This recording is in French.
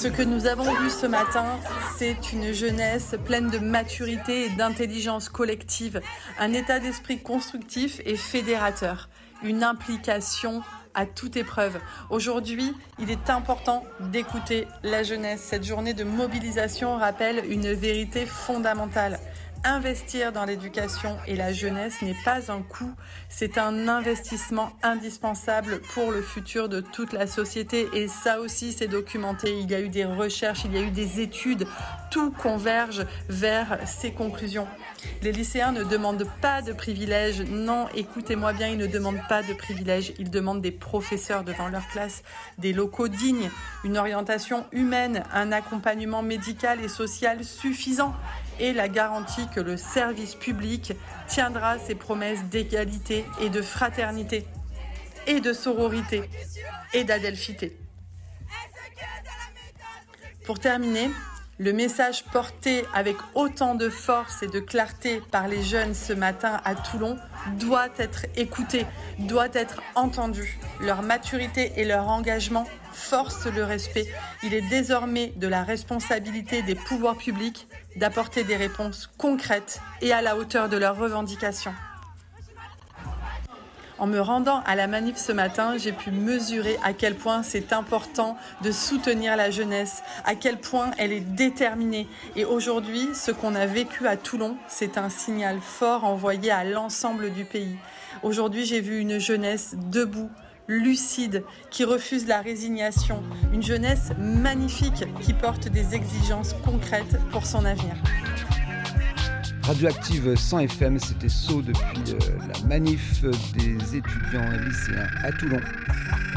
Ce que nous avons vu ce matin, c'est une jeunesse pleine de maturité et d'intelligence collective, un état d'esprit constructif et fédérateur, une implication à toute épreuve. Aujourd'hui, il est important d'écouter la jeunesse. Cette journée de mobilisation rappelle une vérité fondamentale. Investir dans l'éducation et la jeunesse n'est pas un coût, c'est un investissement indispensable pour le futur de toute la société. Et ça aussi, c'est documenté. Il y a eu des recherches, il y a eu des études. Tout converge vers ces conclusions. Les lycéens ne demandent pas de privilèges. Non, écoutez-moi bien, ils ne demandent pas de privilèges. Ils demandent des professeurs devant leur classe, des locaux dignes, une orientation humaine, un accompagnement médical et social suffisant et la garantie que le service public tiendra ses promesses d'égalité et de fraternité et de sororité et d'adelphité. Pour terminer, le message porté avec autant de force et de clarté par les jeunes ce matin à Toulon doit être écouté, doit être entendu. Leur maturité et leur engagement forcent le respect. Il est désormais de la responsabilité des pouvoirs publics d'apporter des réponses concrètes et à la hauteur de leurs revendications. En me rendant à la manif ce matin, j'ai pu mesurer à quel point c'est important de soutenir la jeunesse, à quel point elle est déterminée. Et aujourd'hui, ce qu'on a vécu à Toulon, c'est un signal fort envoyé à l'ensemble du pays. Aujourd'hui, j'ai vu une jeunesse debout, lucide, qui refuse la résignation. Une jeunesse magnifique qui porte des exigences concrètes pour son avenir. Radioactive 100 FM, c'était Sceaux depuis la manif des étudiants lycéens à Toulon.